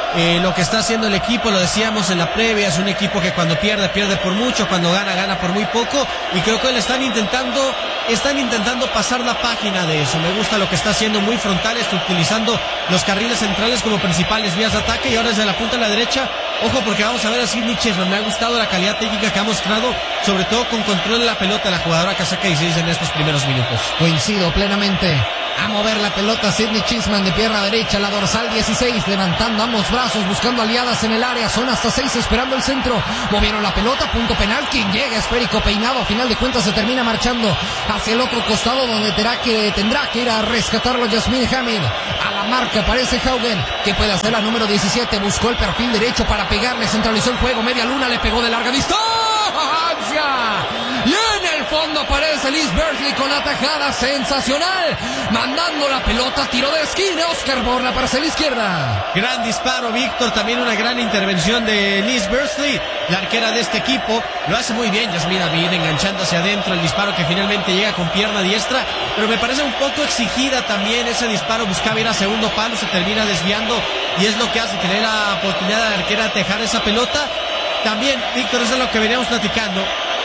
lo que está haciendo el equipo. Lo decíamos en la previa, es un equipo que cuando pierde por mucho, cuando gana por muy poco, y creo que le están intentando pasar la página de eso. Me gusta lo que está haciendo, muy frontales, utilizando los carriles centrales como principales vías de ataque, y ahora desde la punta a la derecha, ojo, porque vamos a ver a Sidney Chisholm. Me ha gustado la calidad técnica que ha mostrado, sobre todo con control de la pelota, la jugadora casaca 16 en estos primeros minutos. Coincido plenamente. A mover la pelota Sidney Cheeseman de pierna derecha, la dorsal 16, levantando ambos brazos, buscando aliadas en el área, son hasta 6 esperando el centro, movieron la pelota, punto penal, quien llega, esférico peinado, a final de cuentas se termina marchando hacia el otro costado donde tendrá que ir a rescatarlo Yasmine Hamid. A la marca aparece Haugen, que puede hacer la número 17, buscó el perfil derecho para pegarle, centralizó el juego, media luna, le pegó de larga distancia. Y en el fondo aparece Liz Bersley con la tajada sensacional, mandando la pelota, tiro de esquina, Oscar Borla para hacia la izquierda. Gran disparo, Víctor, también una gran intervención de Liz Bersley, la arquera de este equipo. Lo hace muy bien Yasmine Hamid, enganchando hacia adentro el disparo que finalmente llega con pierna diestra, pero me parece un poco exigida también ese disparo, buscaba ir a segundo palo, se termina desviando y es lo que hace que le dé la oportunidad a la arquera de dejar esa pelota. También, Víctor, eso es lo que veníamos platicando.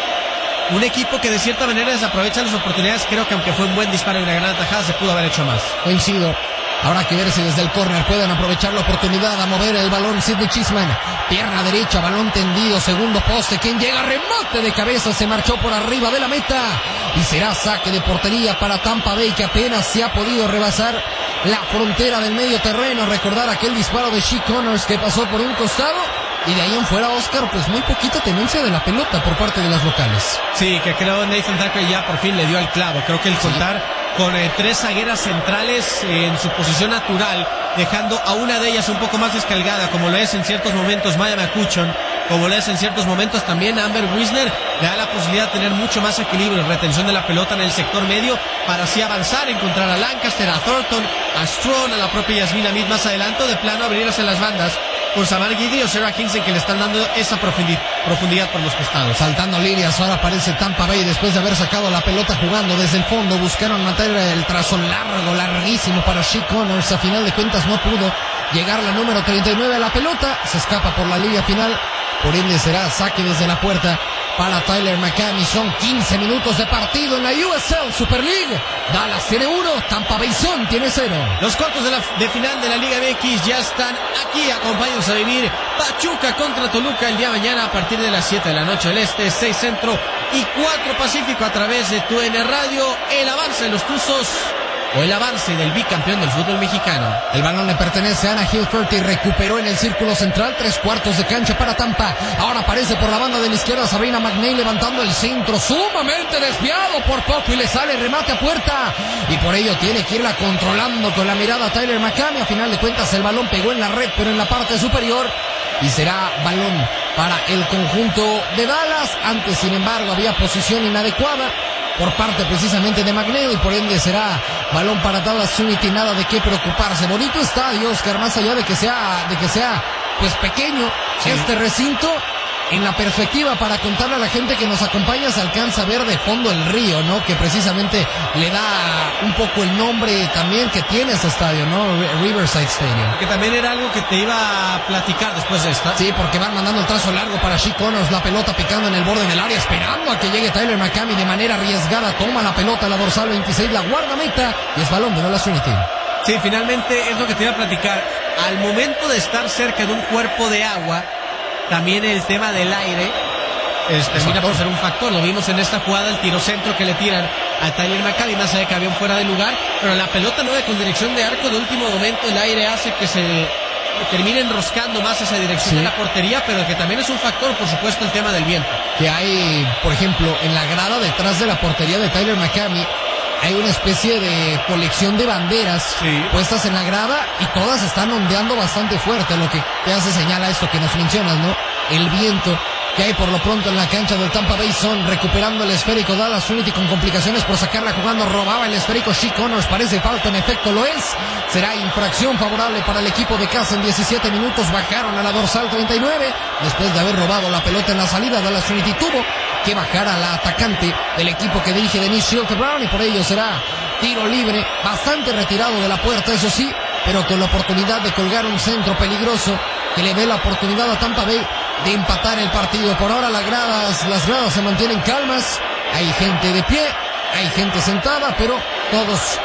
Un equipo que de cierta manera desaprovecha las oportunidades. Creo que aunque fue un buen disparo y una gran atajada, se pudo haber hecho más. Coincido. Habrá que ver si desde el córner pueden aprovechar la oportunidad a mover el balón. Sidney Cheeseman, pierna derecha, balón tendido, segundo poste. Quien llega, remate de cabeza, se marchó por arriba de la meta. Y será saque de portería para Tampa Bay, que apenas se ha podido rebasar la frontera del medio terreno. Recordar aquel disparo de She Connors que pasó por un costado. Y de ahí en fuera, Oscar, pues muy poquita tenencia de la pelota por parte de las locales. Sí, que creo Nathan Tucker ya por fin le dio al clavo. Creo que el contar con 3 zagueras centrales en su posición natural, dejando a una de ellas un poco más descargada, como lo es en ciertos momentos Maya McCutcheon, como lo es en ciertos momentos también Amber Wisner, le da la posibilidad de tener mucho más equilibrio y retención de la pelota en el sector medio para así avanzar, encontrar a Lancaster, a Thornton, a Strong, a la propia Yasmine Hamid más adelante, o de plano abrir hacia las bandas por Samar Giddy o Sarah Kingston, que le están dando esa profundidad por los costados. Saltando líneas, ahora aparece Tampa Bay después de haber sacado la pelota jugando desde el fondo. Buscaron matar el trazo larguísimo para She Connors. A final de cuentas no pudo llegar la número 39 a la pelota. Se escapa por la línea final. Por ende será saque desde la puerta para Tyler McCamey. Son 15 minutos de partido en la USL Super League. Dallas tiene 1, Tampa Bay Sun tiene 0. Los cuartos de final de la Liga MX ya están aquí. Acompáñanos a vivir Pachuca contra Toluca el día de mañana a partir de las 7 de la noche del Este, 6 Centro y 4 Pacífico a través de TUN Radio. El avance de los Tuzos o el avance del bicampeón del fútbol mexicano. El balón le pertenece a Anna Hilfert y recuperó en el círculo central, 3/4 de cancha para Tampa. Ahora aparece por la banda de la izquierda Sabrina McNeil levantando el centro, sumamente desviado por poco y le sale remate a puerta. Y por ello tiene que irla controlando con la mirada Tyler McCamey. A final de cuentas el balón pegó en la red, pero en la parte superior. Y será balón para el conjunto de Dallas. Antes, sin embargo, había posición inadecuada por parte precisamente de McNeil y por ende será balón para Dallas Unity. Nada de qué preocuparse. Bonito estadio, Oscar, más allá de que sea pues pequeño, sí. Este recinto, en la perspectiva para contarle a la gente que nos acompaña, se alcanza a ver de fondo el río, ¿no? Que precisamente le da un poco el nombre también que tiene ese estadio, ¿no? Riverside Stadium. Que también era algo que te iba a platicar después de esta. Sí, porque van mandando el trazo largo para She Connors, la pelota picando en el borde del área, esperando a que llegue Tyler McCamey de manera arriesgada, toma la pelota, la dorsal 26, la guarda meta y es balón de Dallas Unity. Sí, finalmente es lo que te iba a platicar. Al momento de estar cerca de un cuerpo de agua, también el tema del aire termina por ser un factor. Lo vimos en esta jugada, el tiro centro que le tiran a Tyler McCamey, más allá de que había un fuera de lugar, pero la pelota no con dirección de arco, de último momento el aire hace que se termine enroscando más esa dirección de la portería, pero que también es un factor, por supuesto, el tema del viento. Que hay, por ejemplo, en la grada detrás de la portería de Tyler McCamey, hay una especie de colección de banderas puestas en la grada y todas están ondeando bastante fuerte, lo que te hace señal a esto que nos mencionas, ¿no? El viento que hay por lo pronto en la cancha del Tampa Bay Sun, recuperando el esférico Dallas Unity con complicaciones por sacarla jugando, robaba el esférico She Connors, parece falta, en efecto lo es, será infracción favorable para el equipo de casa. En 17 minutos bajaron a la dorsal 39, después de haber robado la pelota en la salida. Dallas Unity tuvo que bajar a la atacante del equipo que dirige Denise Shelter Brown y por ello será tiro libre, bastante retirado de la puerta, eso sí, pero con la oportunidad de colgar un centro peligroso que le dé la oportunidad a Tampa Bay de empatar el partido. Por ahora las gradas se mantienen calmas, hay gente de pie, hay gente sentada, pero todos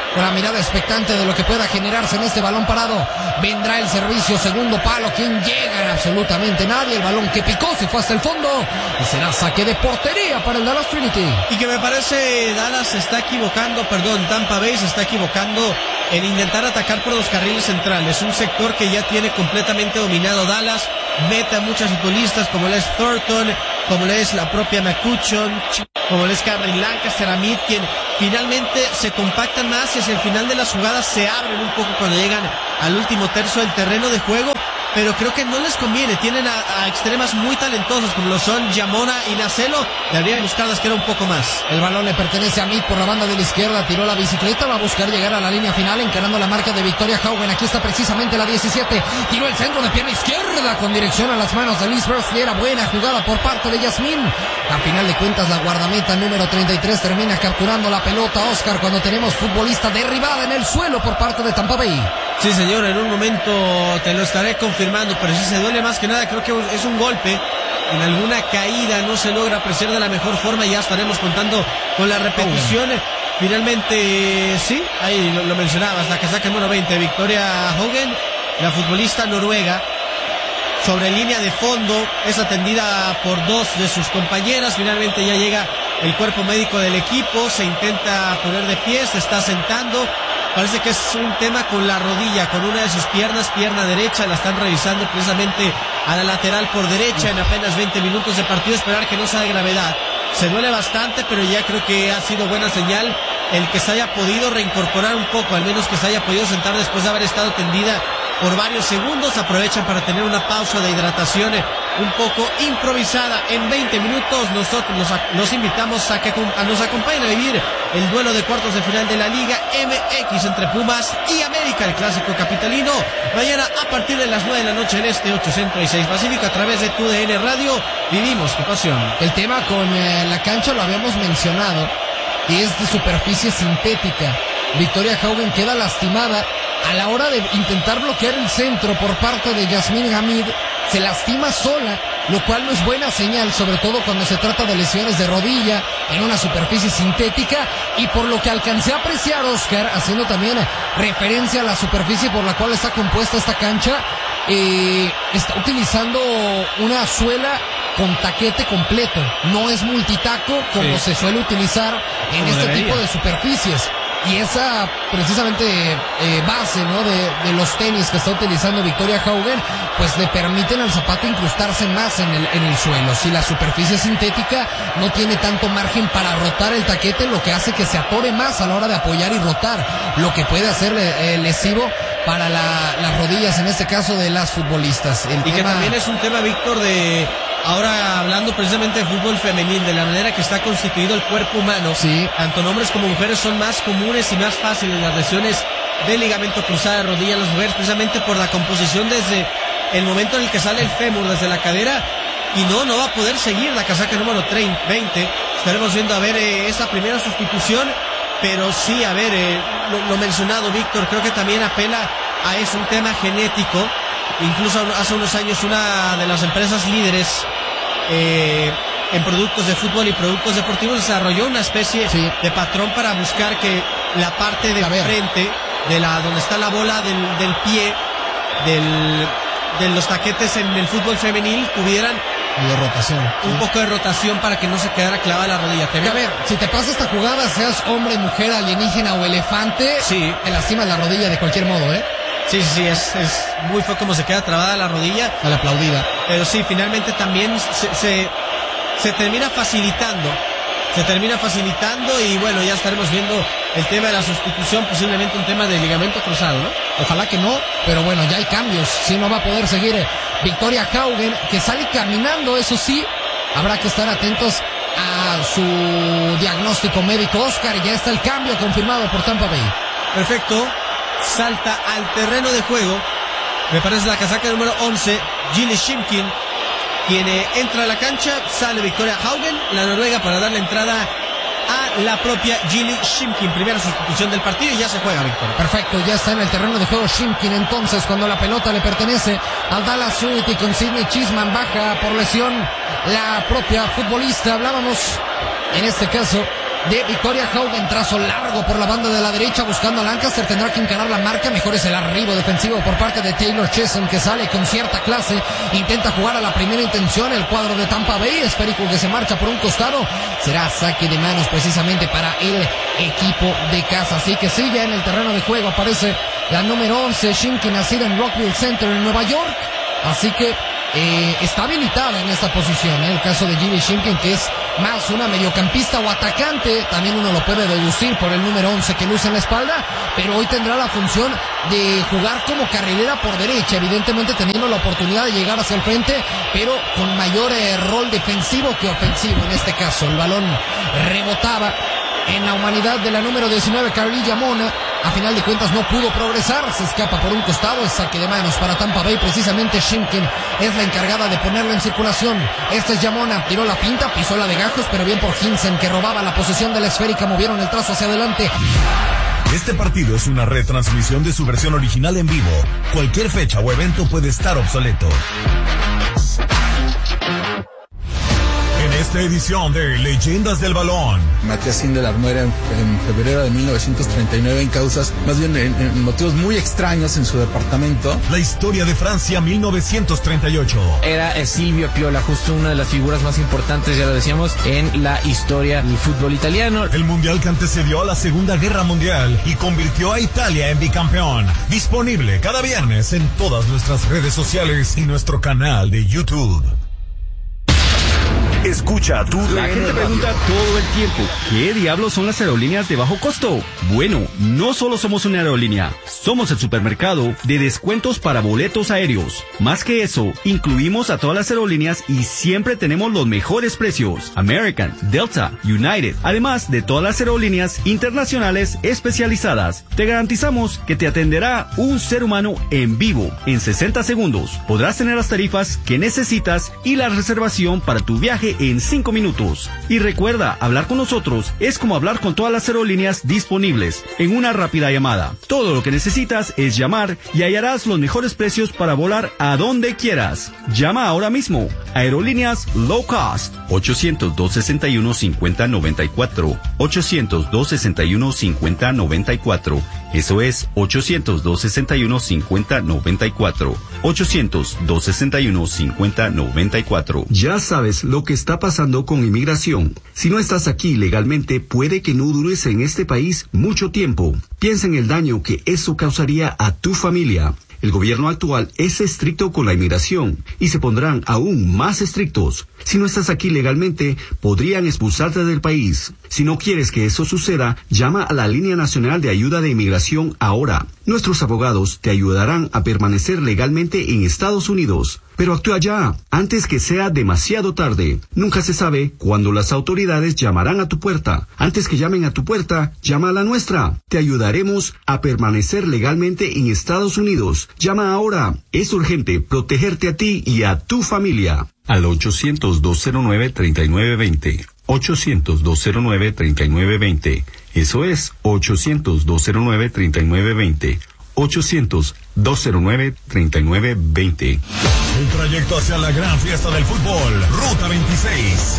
con la mirada expectante de lo que pueda generarse en este balón parado. Vendrá el servicio, segundo palo, ¿quién llega? Absolutamente nadie. El balón que picó se fue hasta el fondo y será saque de portería para el Dallas Trinity. Y que me parece Tampa Bay se está equivocando en intentar atacar por los carriles centrales. Un sector que ya tiene completamente dominado Dallas. Mete a muchos futbolistas como es Thornton, como es la propia McCutcheon, como es Cameron Lancaster, Amit, quien finalmente se compactan más y hacia el final de las jugadas se abren un poco cuando llegan al último tercio del terreno de juego. Pero creo que no les conviene. Tienen a extremas muy talentosos como lo son Yamona y Nacelo. Deberían buscarlas que era un poco más. El balón le pertenece a Mead por la banda de la izquierda. Tiró la bicicleta, va a buscar llegar a la línea final, encarando la marca de Victoria Haugen. Aquí está precisamente la 17. Tiró el centro de pierna izquierda con dirección a las manos de Liz Bursley. Era buena jugada por parte de Yasmín. A final de cuentas, la guardameta número 33 termina capturando la pelota, Oscar, cuando tenemos futbolista derribada en el suelo por parte de Tampa Bay. Sí, señor, en un momento te lo estaré confirmando, pero si se duele más que nada, creo que es un golpe. En alguna caída no se logra apreciar de la mejor forma, ya estaremos contando con la repetición. Finalmente, sí, ahí lo mencionabas, la casaca número 20, Victoria Haugen, la futbolista noruega. Sobre línea de fondo, es atendida por dos de sus compañeras. Finalmente ya llega el cuerpo médico del equipo, se intenta poner de pie, se está sentando. Parece que es un tema con la rodilla, con una de sus piernas, pierna derecha, la están revisando precisamente a la lateral por derecha en apenas 20 minutos de partido. Esperar que no sea de gravedad. Se duele bastante, pero ya creo que ha sido buena señal el que se haya podido reincorporar un poco, al menos que se haya podido sentar después de haber estado tendida por varios segundos. Aprovechan para tener una pausa de hidratación un poco improvisada. En 20 minutos nosotros los invitamos a que nos acompañen a vivir el duelo de cuartos de final de la Liga MX entre Pumas y América, el clásico capitalino. Mañana a partir de las 9 de la noche en este 8 Centro y 6 Pacífico a través de TUDN Radio. Vivimos tu pasión. El tema con la cancha lo habíamos mencionado, y es de superficie sintética. Victoria Haugen queda lastimada a la hora de intentar bloquear el centro por parte de Yasmín Hamid. Se lastima sola, lo cual no es buena señal, sobre todo cuando se trata de lesiones de rodilla en una superficie sintética. Y por lo que alcancé a apreciar, Oscar, haciendo también referencia a la superficie por la cual está compuesta esta cancha, está utilizando una suela con taquete completo, no es multitaco como se suele utilizar en este tipo de superficies. Y esa precisamente base, ¿no?, de los tenis que está utilizando Victoria Haugen, pues le permiten al zapato incrustarse más en el suelo. Si la superficie sintética no tiene tanto margen para rotar el taquete, lo que hace que se atore más a la hora de apoyar y rotar, lo que puede hacer lesivo para las rodillas, en este caso de las futbolistas. Que también es un tema, Víctor, de... Ahora hablando precisamente de fútbol femenil, de la manera que está constituido el cuerpo humano, tanto en hombres como mujeres son más comunes y más fáciles las lesiones de ligamento cruzado de rodilla en las mujeres, precisamente por la composición desde el momento en el que sale el fémur desde la cadera, y no va a poder seguir la casaca número 20. Estaremos viendo a ver esa primera sustitución, pero sí, a ver, lo mencionado, Víctor, creo que también apela a eso, un tema genético. Incluso hace unos años una de las empresas líderes en productos de fútbol y productos deportivos desarrolló una especie de patrón para buscar que la parte de frente, donde está la bola del pie, de los taquetes en el fútbol femenil, tuvieran un poco de rotación para que no se quedara clavada la rodilla. A ver, si te pasa esta jugada, seas hombre, mujer, alienígena o elefante, te lastimas la rodilla de cualquier modo, ¿eh? Sí, es muy feo como se queda trabada la rodilla. A la aplaudida. Pero sí, finalmente también se termina facilitando. Y bueno, ya estaremos viendo el tema de la sustitución, posiblemente un tema de ligamento cruzado, ¿no? Ojalá que no, pero bueno, ya hay cambios. Si no va a poder seguir Victoria Haugen, que sale caminando, eso sí. Habrá que estar atentos a su diagnóstico médico. Oscar, ya está el cambio confirmado por Tampa Bay. Perfecto. Salta al terreno de juego, me parece la casaca número 11, Gilly Shimkin, quien entra a la cancha. Sale Victoria Haugen, la noruega, para darle entrada a la propia Gilly Shimkin. Primera sustitución del partido y ya se juega, Víctor. Perfecto, ya está en el terreno de juego Shimkin. Entonces, cuando la pelota le pertenece al Dallas Trinity con Sidney Chisman, baja por lesión la propia futbolista. Hablábamos en este caso de Victoria Hogan. Trazo largo por la banda de la derecha buscando a Lancaster. Tendrá que encarar la marca. Mejor es el arribo defensivo por parte de Taylor Chisholm, que sale con cierta clase. Intenta jugar a la primera intención el cuadro de Tampa Bay. Esférico que se marcha por un costado. Será saque de manos precisamente para el equipo de casa. Así que sí, ya en el terreno de juego aparece la número 11, Shimkin, nacida en Rockville Center en Nueva York. Así que está habilitada en esta posición, el caso de Gilly Shimkin, que es más una mediocampista o atacante. También uno lo puede deducir por el número 11 que luce en la espalda, pero hoy tendrá la función de jugar como carrilera por derecha, evidentemente teniendo la oportunidad de llegar hacia el frente, pero con mayor rol defensivo que ofensivo en este caso. El balón rebotaba en la humanidad de la número 19, Carly Yamona. A final de cuentas no pudo progresar, se escapa por un costado, es saque de manos para Tampa Bay. Precisamente Shimkin es la encargada de ponerlo en circulación. Esta es Yamona, tiró la pinta, pisó la de gajos, pero bien por Hinsen, que robaba la posesión de la esférica. Movieron el trazo hacia adelante. Este partido es una retransmisión de su versión original en vivo. Cualquier fecha o evento puede estar obsoleto. En esta edición de Leyendas del Balón, Matías Sindelar muere en febrero de 1939 en causas, más bien en motivos muy extraños en su departamento. La historia de Francia 1938. Era Silvio Piola, justo una de las figuras más importantes, ya lo decíamos, en la historia del fútbol italiano. El mundial que antecedió a la Segunda Guerra Mundial y convirtió a Italia en bicampeón. Disponible cada viernes en todas nuestras redes sociales y nuestro canal de YouTube. Escucha tu DN. La gente pregunta todo el tiempo, ¿qué diablos son las aerolíneas de bajo costo? Bueno, no solo somos una aerolínea, somos el supermercado de descuentos para boletos aéreos. Más que eso, incluimos a todas las aerolíneas y siempre tenemos los mejores precios. American, Delta, United, además de todas las aerolíneas internacionales especializadas. Te garantizamos que te atenderá un ser humano en vivo en 60 segundos. Podrás tener las tarifas que necesitas y la reservación para tu viaje en 5 minutos. Y recuerda, hablar con nosotros es como hablar con todas las aerolíneas disponibles en una rápida llamada. Todo lo que necesitas es llamar y hallarás los mejores precios para volar a donde quieras. Llama ahora mismo. Aerolíneas Low Cost. 800-261-5094. 800-261-5094. Eso es 800-261-5094. 800-261-5094. Ya sabes lo que está pasando con inmigración. Si no estás aquí legalmente, puede que no dures en este país mucho tiempo. Piensa en el daño que eso causaría a tu familia. El gobierno actual es estricto con la inmigración y se pondrán aún más estrictos. Si no estás aquí legalmente, podrían expulsarte del país. Si no quieres que eso suceda, llama a la Línea Nacional de Ayuda de Inmigración ahora. Nuestros abogados te ayudarán a permanecer legalmente en Estados Unidos. Pero actúa ya, antes que sea demasiado tarde. Nunca se sabe cuándo las autoridades llamarán a tu puerta. Antes que llamen a tu puerta, llama a la nuestra. Te ayudaremos a permanecer legalmente en Estados Unidos. Llama ahora. Es urgente protegerte a ti y a tu familia. Al 800-209-3920. 800-209-3920. Eso es 800-209-3920. 800-209-3920. El trayecto hacia la gran fiesta del fútbol, Ruta 26.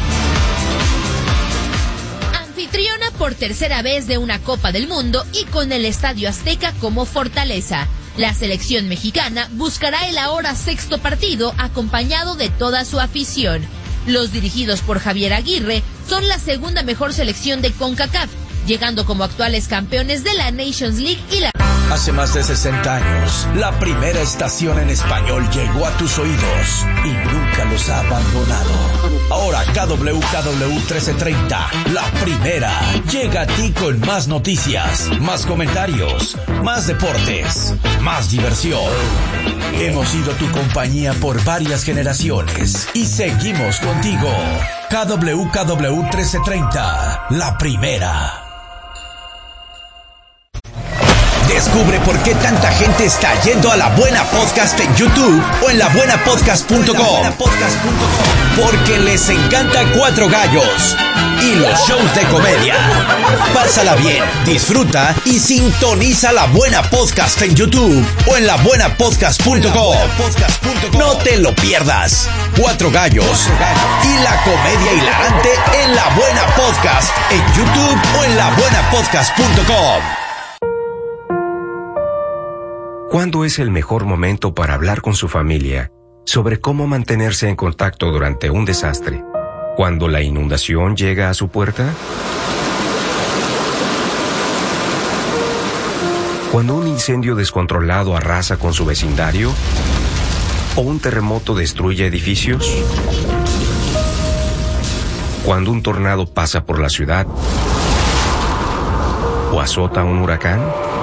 Anfitriona por tercera vez de una Copa del Mundo y con el Estadio Azteca como fortaleza. La selección mexicana buscará el ahora sexto partido acompañado de toda su afición. Los dirigidos por Javier Aguirre son la segunda mejor selección de CONCACAF, llegando como actuales campeones de la Nations League y la... Hace más de 60 años, la primera estación en español llegó a tus oídos y nunca los ha abandonado. Ahora KWKW 1330, la primera, llega a ti con más noticias, más comentarios, más deportes, más diversión. Hemos sido tu compañía por varias generaciones y seguimos contigo. KWKW 1330, la primera. Descubre por qué tanta gente está yendo a La Buena Podcast en YouTube o en labuenapodcast.com. Porque les encanta Cuatro Gallos y los shows de comedia. Pásala bien, disfruta y sintoniza La Buena Podcast en YouTube o en labuenapodcast.com. No te lo pierdas. Cuatro Gallos y la comedia hilarante en La Buena Podcast en YouTube o en labuenapodcast.com. ¿Cuándo es el mejor momento para hablar con su familia sobre cómo mantenerse en contacto durante un desastre? ¿Cuando la inundación llega a su puerta? ¿Cuando un incendio descontrolado arrasa con su vecindario? ¿O un terremoto destruye edificios? ¿Cuando un tornado pasa por la ciudad? ¿O azota un huracán?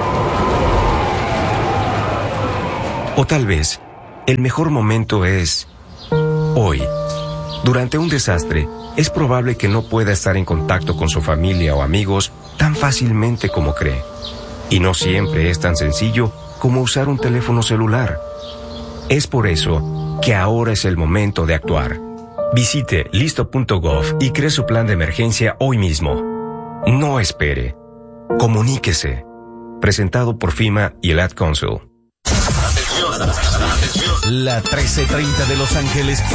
O tal vez, el mejor momento es hoy. Durante un desastre, es probable que no pueda estar en contacto con su familia o amigos tan fácilmente como cree. Y no siempre es tan sencillo como usar un teléfono celular. Es por eso que ahora es el momento de actuar. Visite listo.gov y cree su plan de emergencia hoy mismo. No espere. Comuníquese. Presentado por FEMA y el Ad Council. La 1330 de Los Ángeles